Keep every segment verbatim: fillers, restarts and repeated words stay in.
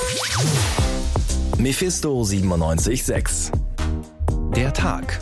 Mephisto siebenundneunzig Komma sechs. Der Tag.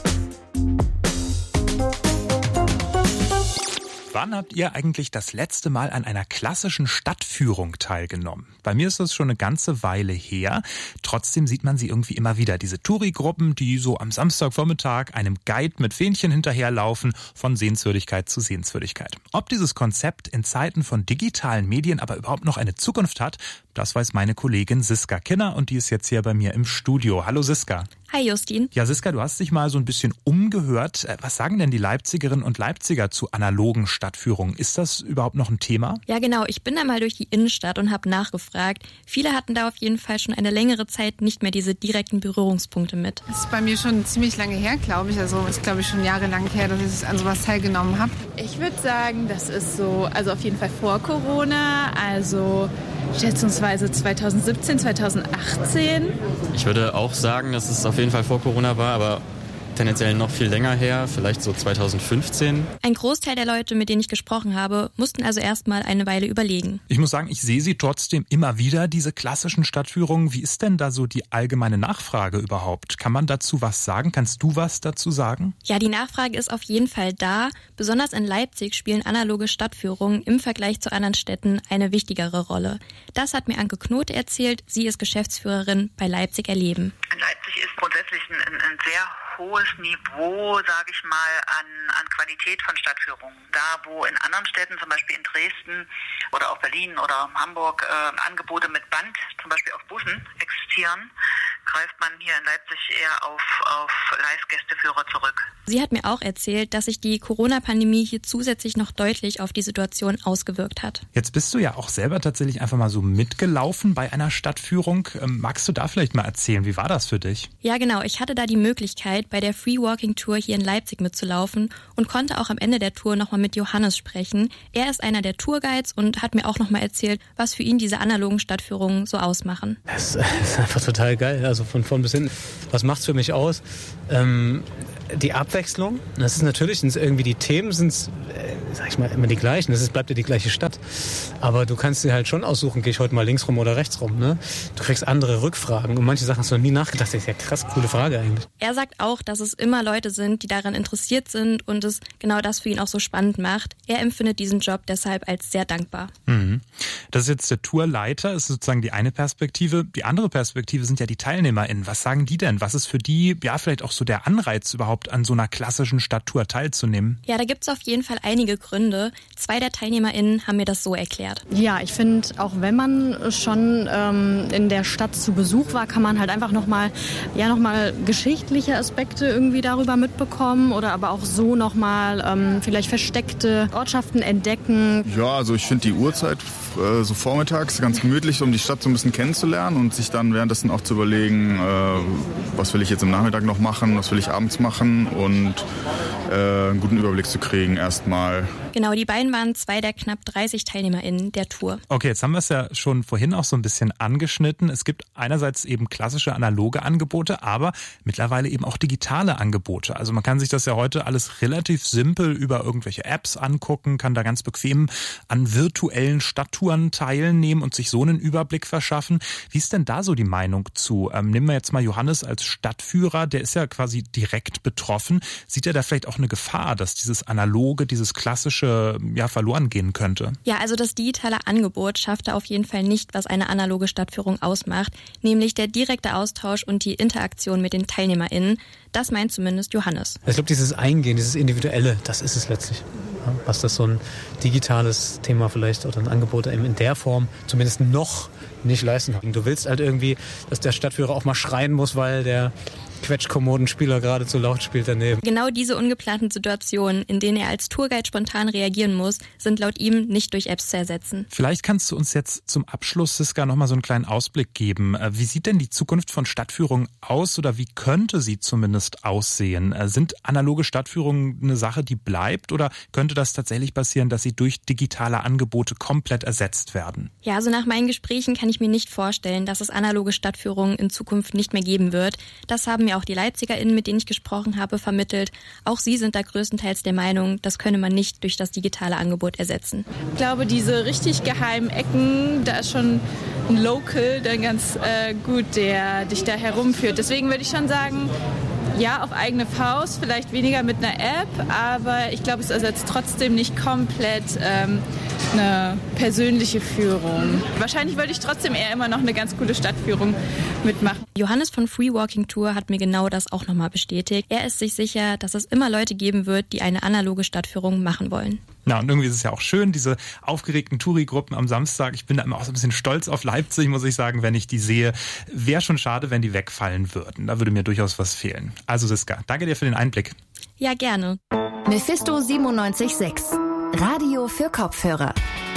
Wann habt ihr eigentlich das letzte Mal an einer klassischen Stadtführung teilgenommen? Bei mir ist das schon eine ganze Weile her. Trotzdem sieht man sie irgendwie immer wieder. Diese Touri-Gruppen, die so am Samstagvormittag einem Guide mit Fähnchen hinterherlaufen, von Sehenswürdigkeit zu Sehenswürdigkeit. Ob dieses Konzept in Zeiten von digitalen Medien aber überhaupt noch eine Zukunft hat, das weiß meine Kollegin Siska Kinner und die ist jetzt hier bei mir im Studio. Hallo Siska. Hi Justin. Ja, Siska, du hast dich mal so ein bisschen umgehört. Was sagen denn die Leipzigerinnen und Leipziger zu analogen Stadtführungen? Ist das überhaupt noch ein Thema? Ja genau, ich bin da mal durch die Innenstadt und habe nachgefragt. Viele hatten da auf jeden Fall schon eine längere Zeit nicht mehr diese direkten Berührungspunkte mit. Das ist bei mir schon ziemlich lange her, glaube ich. Also ist, glaube ich, schon jahrelang her, dass ich an sowas teilgenommen habe. Ich würde sagen, das ist so, also auf jeden Fall vor Corona, also schätzungsweise zweitausendsiebzehn, zweitausendachtzehn. Ich würde auch sagen, dass es auf jeden Fall vor Corona war, aber tendenziell noch viel länger her, vielleicht so zweitausendfünfzehn. Ein Großteil der Leute, mit denen ich gesprochen habe, mussten also erst mal eine Weile überlegen. Ich muss sagen, ich sehe sie trotzdem immer wieder, diese klassischen Stadtführungen. Wie ist denn da so die allgemeine Nachfrage überhaupt? Kann man dazu was sagen? Kannst du was dazu sagen? Ja, die Nachfrage ist auf jeden Fall da. Besonders in Leipzig spielen analoge Stadtführungen im Vergleich zu anderen Städten eine wichtigere Rolle. Das hat mir Anke Knote erzählt. Sie ist Geschäftsführerin bei Leipzig Erleben. In Leipzig ist grundsätzlich ein, ein sehr hohes Niveau, sage ich mal, an, an Qualität von Stadtführungen. Da, wo in anderen Städten, zum Beispiel in Dresden oder auch Berlin oder Hamburg, äh, Angebote mit Band, zum Beispiel auf Bussen, existieren, greift man hier in Leipzig eher auf, auf Live-Gästeführer zurück. Sie hat mir auch erzählt, dass sich die Corona-Pandemie hier zusätzlich noch deutlich auf die Situation ausgewirkt hat. Jetzt bist du ja auch selber tatsächlich einfach mal so mitgelaufen bei einer Stadtführung. Ähm, magst du da vielleicht mal erzählen, wie war das für dich? Ja genau, ich hatte da die Möglichkeit, bei der Free Walking Tour hier in Leipzig mitzulaufen und konnte auch am Ende der Tour nochmal mit Johannes sprechen. Er ist einer der Tourguides und hat mir auch nochmal erzählt, was für ihn diese analogen Stadtführungen so ausmachen. Das ist einfach total geil, also von vorn bis hinten. Was macht's für mich aus? Ähm, die Abwechslung. Das ist natürlich, sind's irgendwie die Themen sind, äh, sag ich mal, immer die gleichen. Es bleibt ja die gleiche Stadt. Aber du kannst dir halt schon aussuchen, gehe ich heute mal links rum oder rechts rum. Ne? Du kriegst andere Rückfragen. Und manche Sachen hast du noch nie nachgedacht. Das ist ja krass, coole Frage eigentlich. Er sagt auch, dass es immer Leute sind, die daran interessiert sind und es genau das für ihn auch so spannend macht. Er empfindet diesen Job deshalb als sehr dankbar. Mhm. Das ist jetzt der Tourleiter, ist sozusagen die eine Perspektive. Die andere Perspektive sind ja die TeilnehmerInnen. Was sagen die denn? Was ist für die ja vielleicht auch so der Anreiz überhaupt, an so einer klassischen Stadttour teilzunehmen? Ja, da gibt's auf jeden Fall einige Gründe. Zwei der TeilnehmerInnen haben mir das so erklärt. Ja, ich finde, auch wenn man schon ähm, in der Stadt zu Besuch war, kann man halt einfach nochmal ja, noch mal geschichtliche Aspekte irgendwie darüber mitbekommen oder aber auch so nochmal ähm, vielleicht versteckte Ortschaften entdecken. Ja, also ich finde die Uhrzeit äh, so vormittags ganz gemütlich, um die Stadt so ein bisschen kennenzulernen und sich dann währenddessen auch zu überlegen, äh, was will ich jetzt am Nachmittag noch machen, was will ich abends machen und äh, einen guten Überblick zu kriegen erstmal. Genau, die beiden waren zwei der knapp dreißig TeilnehmerInnen der Tour. Okay, jetzt haben wir es ja schon vorhin auch so ein bisschen angeschnitten. Es gibt einerseits eben klassische analoge Angebote, aber mittlerweile eben auch digitale Angebote. Also man kann sich das ja heute alles relativ simpel über irgendwelche Apps angucken, kann da ganz bequem an virtuellen Stadttouren teilnehmen und sich so einen Überblick verschaffen. Wie ist denn da so die Meinung zu? Ähm, nehmen wir jetzt mal Johannes als Stadtführer, der ist ja quasi direkt betroffen. Sieht er da vielleicht auch eine Gefahr, dass dieses analoge, dieses klassische ja verloren gehen könnte? Ja, also das digitale Angebot schafft da auf jeden Fall nicht, was eine analoge Stadtführung ausmacht, nämlich der direkte Austausch und die Interaktion mit den TeilnehmerInnen. Das meint zumindest Johannes. Ich glaube, dieses Eingehen, dieses Individuelle, das ist es letztlich. Ja, was das so ein digitales Thema vielleicht oder ein Angebot eben in der Form zumindest noch nicht leisten kann. Du willst halt irgendwie, dass der Stadtführer auch mal schreien muss, weil der Quetschkommodenspieler gerade zu laut spielt daneben. Genau diese ungeplanten Situationen, in denen er als Tourguide spontan reagieren muss, sind laut ihm nicht durch Apps zu ersetzen. Vielleicht kannst du uns jetzt zum Abschluss, Siska, nochmal so einen kleinen Ausblick geben. Wie sieht denn die Zukunft von Stadtführungen aus oder wie könnte sie zumindest aussehen? Sind analoge Stadtführungen eine Sache, die bleibt oder könnte das tatsächlich passieren, dass sie durch digitale Angebote komplett ersetzt werden? Ja, also nach meinen Gesprächen kann ich mir nicht vorstellen, dass es analoge Stadtführungen in Zukunft nicht mehr geben wird. Das haben mir auch die LeipzigerInnen, mit denen ich gesprochen habe, vermittelt. Auch sie sind da größtenteils der Meinung, das könne man nicht durch das digitale Angebot ersetzen. Ich glaube, diese richtig geheimen Ecken, da ist schon ein Local dann ganz äh, gut, der dich da herumführt. Deswegen würde ich schon sagen, ja, auf eigene Faust, vielleicht weniger mit einer App, aber ich glaube, es ersetzt trotzdem nicht komplett ähm, eine persönliche Führung. Wahrscheinlich würde ich trotzdem eher immer noch eine ganz coole Stadtführung mitmachen. Johannes von Free Walking Tour hat mir genau das auch nochmal bestätigt. Er ist sich sicher, dass es immer Leute geben wird, die eine analoge Stadtführung machen wollen. Na, und irgendwie ist es ja auch schön, diese aufgeregten Touri-Gruppen am Samstag. Ich bin da immer auch so ein bisschen stolz auf Leipzig, muss ich sagen, wenn ich die sehe. Wäre schon schade, wenn die wegfallen würden. Da würde mir durchaus was fehlen. Also Siska, danke dir für den Einblick. Ja, gerne. Mephisto siebenundneunzig Komma sechs. Radio für Kopfhörer.